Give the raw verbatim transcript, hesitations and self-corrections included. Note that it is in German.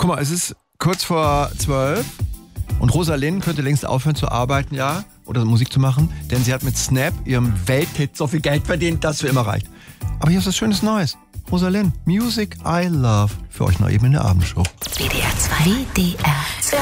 Guck mal, es ist kurz vor zwölf und Rosalind könnte längst aufhören zu arbeiten, ja, oder Musik zu machen, denn sie hat mit Snap, ihrem Welthit, so viel Geld verdient, dass es für immer reicht. Aber hier ist was Schönes Neues. Rosalind, Music I Love. Für euch noch eben in der Abendshow. W D R zwei. W D R